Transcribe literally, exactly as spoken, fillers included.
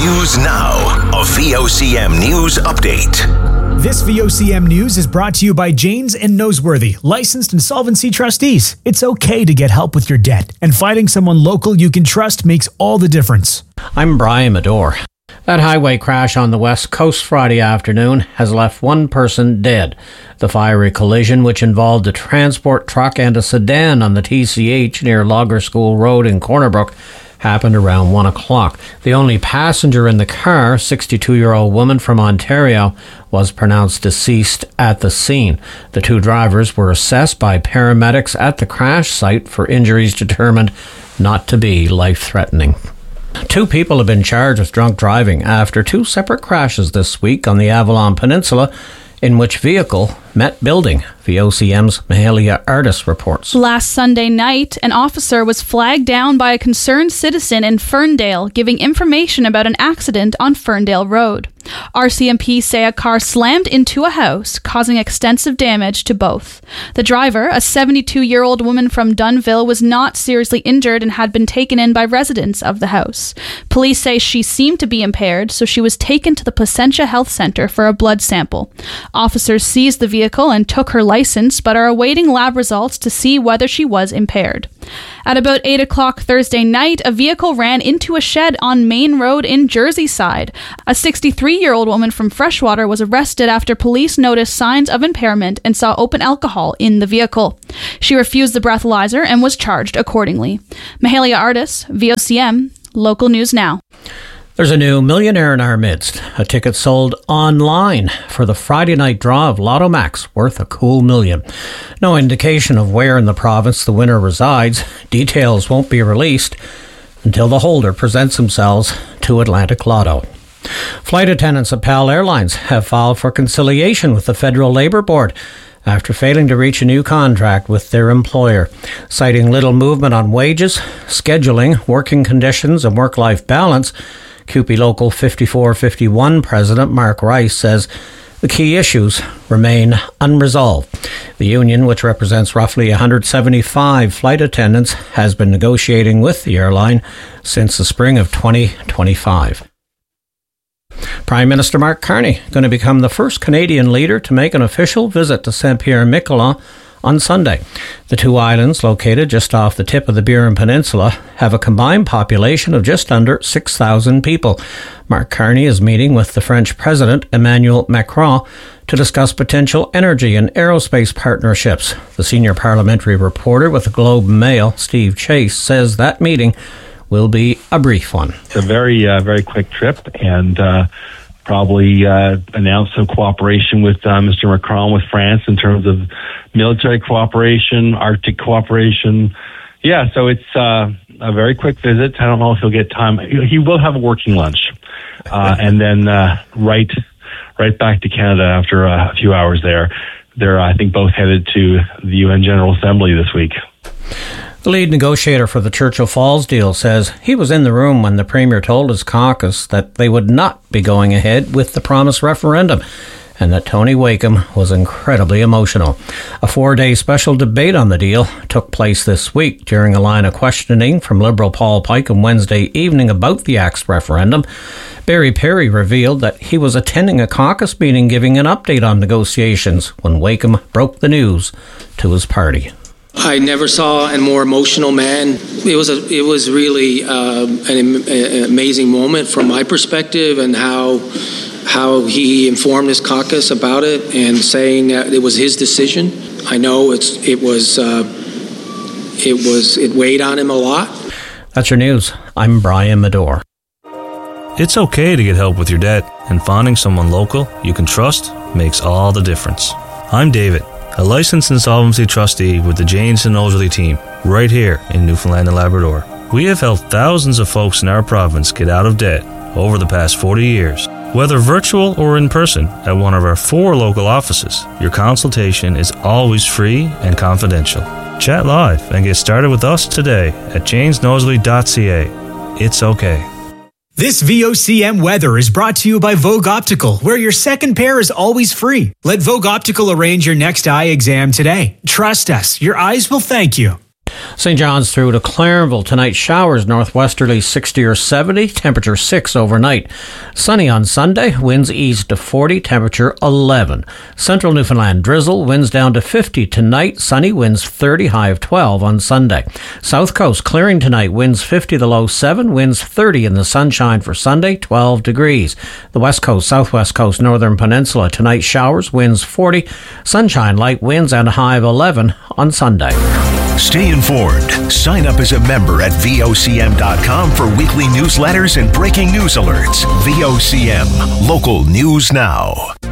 News Now, a V O C M News update. This V O C M News is brought to you by Janes and Noseworthy, licensed insolvency trustees. It's okay to get help with your debt, and finding someone local you can trust makes all the difference. I'm Brian Medore. That highway crash on the west coast Friday afternoon has left one person dead. The fiery collision, which involved a transport truck and a sedan on the T C H near Logger School Road in Corner Brook, happened around one o'clock. The only passenger in the car, sixty-two-year-old woman from Ontario, was pronounced deceased at the scene. The two drivers were assessed by paramedics at the crash site for injuries determined not to be life-threatening. Two people have been charged with drunk driving after two separate crashes this week on the Avalon Peninsula, in which vehicle met building. V O C M's Mahalia Artis reports. Last Sunday night, an officer was flagged down by a concerned citizen in Ferndale, giving information about an accident on Ferndale Road. R C M P say a car slammed into a house, causing extensive damage to both. The driver, a seventy-two-year-old woman from Dunnville, was not seriously injured and had been taken in by residents of the house. Police say she seemed to be impaired, so she was taken to the Placentia Health Centre for a blood sample. Officers seized the vehicle and took her license, but are awaiting lab results to see whether she was impaired. At about eight o'clock Thursday night, a vehicle ran into a shed on Main Road in Jerseyside. A sixty-three-year-old woman from Freshwater was arrested after police noticed signs of impairment and saw open alcohol in the vehicle. She refused the breathalyzer and was charged accordingly. Mahalia Artis, V O C M, Local News Now. There's a new millionaire in our midst. A ticket sold online for the Friday night draw of Lotto Max, worth a cool million. No indication of where in the province the winner resides. Details won't be released until the holder presents themselves to Atlantic Lotto. Flight attendants at PAL Airlines have filed for conciliation with the Federal Labour Board after failing to reach a new contract with their employer. Citing little movement on wages, scheduling, working conditions and work-life balance, C U P E Local fifty-four fifty-one President Mark Rice says the key issues remain unresolved. The union, which represents roughly one hundred seventy-five flight attendants, has been negotiating with the airline since the spring of twenty twenty-five. Prime Minister Mark Carney going to become the first Canadian leader to make an official visit to Saint-Pierre-Miquelon on Sunday. The two islands, located just off the tip of the Burin Peninsula, have a combined population of just under six thousand people. Mark Carney is meeting with the French President Emmanuel Macron to discuss potential energy and aerospace partnerships. The senior parliamentary reporter with the Globe and Mail, Steve Chase, says that meeting will be a brief one. It's a very, uh, very quick trip, and uh, probably uh, announce some cooperation with uh, Mister Macron with France in terms of military cooperation, Arctic cooperation. Yeah, so it's uh, a very quick visit. I don't know if he'll get time. He will have a working lunch, uh, and then uh, right, right back to Canada after a few hours there. They're, I think, both headed to the U N General Assembly this week. The lead negotiator for the Churchill Falls deal says he was in the room when the Premier told his caucus that they would not be going ahead with the promised referendum, and that Tony Wakeham was incredibly emotional. A four-day special debate on the deal took place this week during a line of questioning from Liberal Paul Pike on Wednesday evening about the Act's referendum. Barry Perry revealed that he was attending a caucus meeting giving an update on negotiations when Wakeham broke the news to his party. I never saw a more emotional man. It was a, it was really uh, an, an amazing moment from my perspective, and how how he informed his caucus about it and saying that it was his decision. I know it's it was uh, it was it weighed on him a lot. That's your news. I'm Brian Medore. It's okay to get help with your debt, and finding someone local you can trust makes all the difference. I'm David, a licensed insolvency trustee with the Janes and Noseworthy team, right here in Newfoundland and Labrador. We have helped thousands of folks in our province get out of debt over the past forty years. Whether virtual or in person at one of our four local offices, your consultation is always free and confidential. Chat live and get started with us today at janes noseworthy dot c a. It's okay. This V O C M weather is brought to you by Vogue Optical, where your second pair is always free. Let Vogue Optical arrange your next eye exam today. Trust us, your eyes will thank you. Saint John's through to Clarenville. Tonight, showers, northwesterly sixty or seventy, temperature six overnight. Sunny on Sunday, winds east to forty, temperature eleven. Central Newfoundland, drizzle, winds down to fifty tonight. Sunny, winds thirty, high of twelve on Sunday. South Coast, clearing tonight, winds fifty, the low seven, winds thirty in the sunshine for Sunday, twelve degrees. The West Coast, Southwest Coast, Northern Peninsula, tonight showers, winds forty, sunshine, light winds, and a high of eleven on Sunday. Stay informed. Sign up as a member at V O C M dot com for weekly newsletters and breaking news alerts. V O C M, local news now.